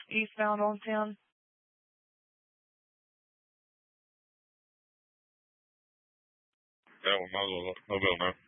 eastbound on 10. Yeah, we might as well. No bill now.